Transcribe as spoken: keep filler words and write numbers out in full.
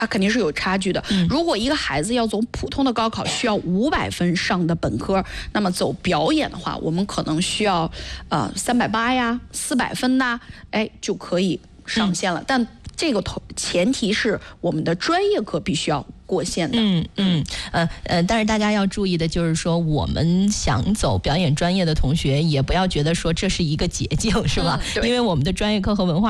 啊，肯定是有差距的。 嗯、 如果一个孩子要走普通的高考，需要五百分上的本科，那么走表演的话，我们可能需要呃三百八呀、四百分呐，哎就可以上线了。嗯、但这个头前提是我们的专业课必须要过线的。 嗯嗯呃呃，但是大家要注意的就是说，我们想走表演专业的同学，也不要觉得说这是一个捷径，是吧？ 嗯、 因为我们的专业课和文化